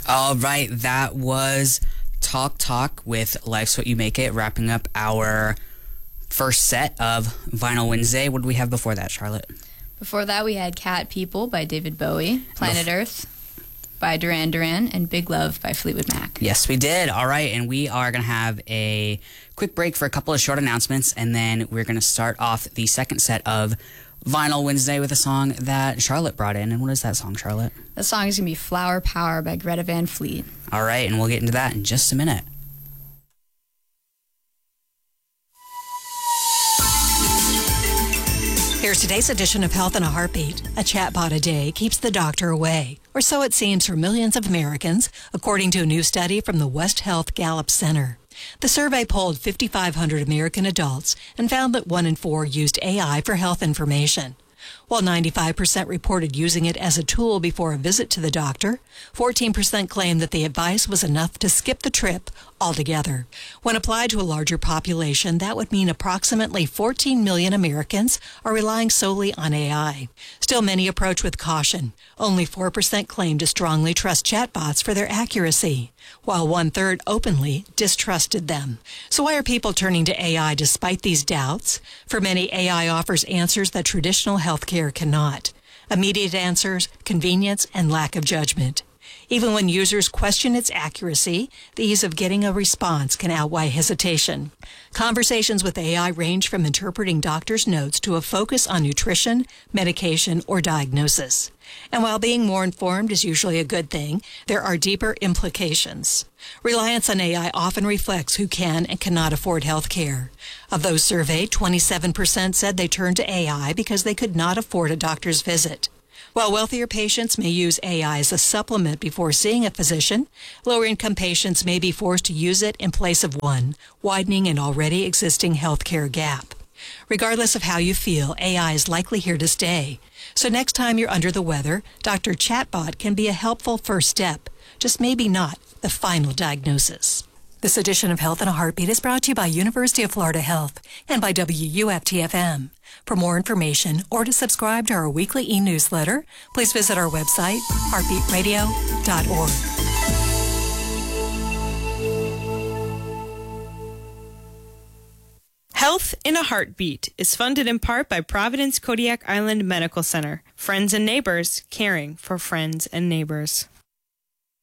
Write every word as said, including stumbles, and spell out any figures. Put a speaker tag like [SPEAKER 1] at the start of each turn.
[SPEAKER 1] All right, that was Talk Talk with Life's What You Make It, wrapping up our first set of Vinyl Wednesday. What did we have before that, Charlotte?
[SPEAKER 2] Before that, we had Cat People by David Bowie, Planet Oof. Earth by Duran Duran, and Big Love by Fleetwood Mac.
[SPEAKER 1] Yes, we did. All right, and we are going to have a quick break for a couple of short announcements, and then we're going to start off the second set of Vinyl Wednesday with a song that Charlotte brought in. And what is that song, Charlotte?
[SPEAKER 2] The song is going to be Flower Power by Greta Van Fleet.
[SPEAKER 1] All right, and we'll get into that in just a minute.
[SPEAKER 3] Here's today's edition of Health in a Heartbeat. A chatbot a day keeps the doctor away, or so it seems for millions of Americans, according to a new study from the West Health Gallup Center. The survey polled five thousand five hundred American adults and found that one in four used A I for health information. While ninety-five percent reported using it as a tool before a visit to the doctor, fourteen percent claimed that the advice was enough to skip the trip altogether. When applied to a larger population, that would mean approximately fourteen million Americans are relying solely on A I. Still, many approach with caution. Only four percent claim to strongly trust chatbots for their accuracy, while one-third openly distrusted them. So why are people turning to A I despite these doubts? For many, A I offers answers that traditional healthcare cannot. Immediate answers, convenience, and lack of judgment. Even when users question its accuracy, the ease of getting a response can outweigh hesitation. Conversations with A I range from interpreting doctors' notes to a focus on nutrition, medication, or diagnosis. And while being more informed is usually a good thing, there are deeper implications. Reliance on A I often reflects who can and cannot afford health care. Of those surveyed, twenty-seven percent said they turned to A I because they could not afford a doctor's visit. While wealthier patients may use A I as a supplement before seeing a physician, lower-income patients may be forced to use it in place of one, widening an already existing healthcare gap. Regardless of how you feel, A I is likely here to stay. So next time you're under the weather, Doctor Chatbot can be a helpful first step, just maybe not the final diagnosis. This edition of Health in a Heartbeat is brought to you by University of Florida Health and by W U F T F M. For more information or to subscribe to our weekly e-newsletter, please visit our website, heartbeat radio dot org.
[SPEAKER 4] Health in a Heartbeat is funded in part by Providence Kodiak Island Medical Center. Friends and neighbors caring for friends and neighbors.